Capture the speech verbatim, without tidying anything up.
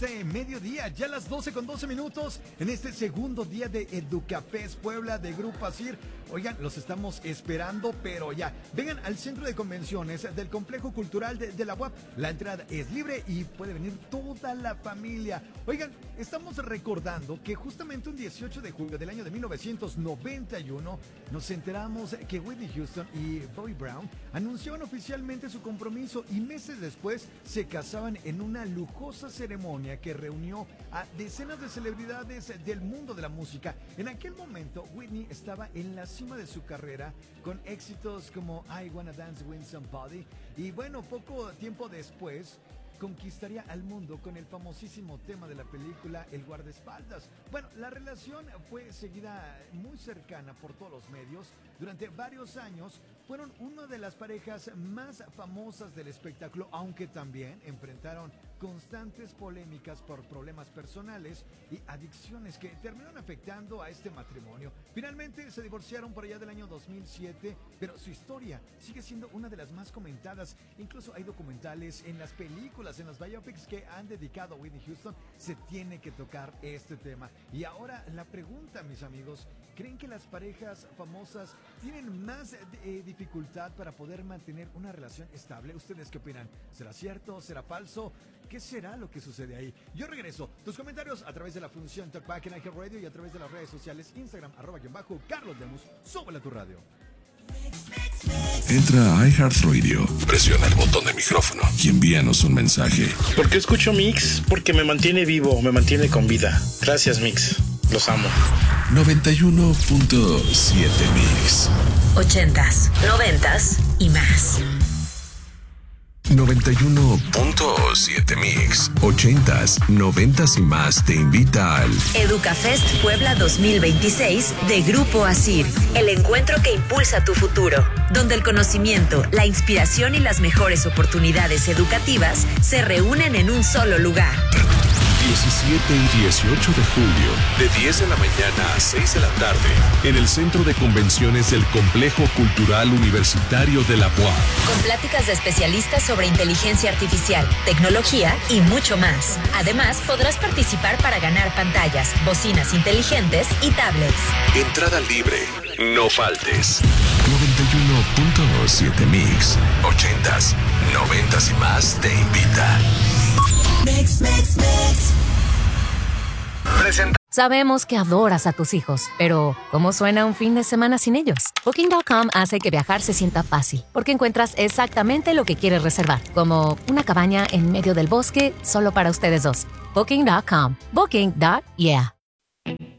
De mediodía, ya las doce con doce minutos, en este segundo día de Educafest Puebla de Grupo Asir. Oigan, los estamos esperando, pero ya, vengan al centro de convenciones del Complejo Cultural de, de la U A P. La entrada es libre y puede venir toda la familia. Oigan, estamos recordando que justamente un dieciocho de julio del año de mil novecientos noventa y uno nos enteramos que Whitney Houston y Bobby Brown anunciaron oficialmente su compromiso y meses después se casaban en una lujosa ceremonia que reunió a decenas de celebridades del mundo de la música. En aquel momento, Whitney estaba en la cima de su carrera con éxitos como I Wanna Dance With Somebody y bueno, poco tiempo después conquistaría al mundo con el famosísimo tema de la película El guardaespaldas. Bueno, la relación fue seguida muy cercana por todos los medios. Durante varios años fueron una de las parejas más famosas del espectáculo, aunque también enfrentaron constantes polémicas por problemas personales y adicciones que terminaron afectando a este matrimonio. Finalmente se divorciaron por allá del año dos mil siete, pero su historia sigue siendo una de las más comentadas. Incluso hay documentales en las películas, en las biopics que han dedicado a Whitney Houston. Se tiene que tocar este tema. Y ahora la pregunta, mis amigos, ¿creen que las parejas famosas tienen más eh, dificultad para poder mantener una relación estable? ¿Ustedes qué opinan? ¿Será cierto? ¿Será falso? ¿Qué será lo que sucede ahí? Yo regreso. Tus comentarios a través de la función Talkback en iHeartRadio y a través de las redes sociales Instagram, arroba guión bajo, Carlos Lemus. Súbele a tu radio. Entra a iHeartRadio, presiona el botón de micrófono y envíanos un mensaje. ¿Por qué escucho Mix? Porque me mantiene vivo, me mantiene con vida. Gracias, Mix. Los amo. noventa y uno punto siete Mix. Ochentas, noventas y más. noventa y uno punto siete Mix. Ochentas, noventas y más te invita al Educafest Puebla dos mil veintiséis de Grupo Asir. El encuentro que impulsa tu futuro, donde el conocimiento, la inspiración y las mejores oportunidades educativas se reúnen en un solo lugar. diecisiete y dieciocho de julio, de diez de la mañana a seis de la tarde, en el Centro de Convenciones del Complejo Cultural Universitario de la U A P. Con pláticas de especialistas sobre inteligencia artificial, tecnología y mucho más. Además, podrás participar para ganar pantallas, bocinas inteligentes y tablets. Entrada libre, no faltes. noventa y uno punto siete Mix, ochentas, noventas y más te invita. Mix, mix, mix. Presenta. Sabemos que adoras a tus hijos, pero ¿cómo suena un fin de semana sin ellos? Booking punto com hace que viajar se sienta fácil, porque encuentras exactamente lo que quieres reservar, como una cabaña en medio del bosque solo para ustedes dos. Booking punto com. Booking. Yeah.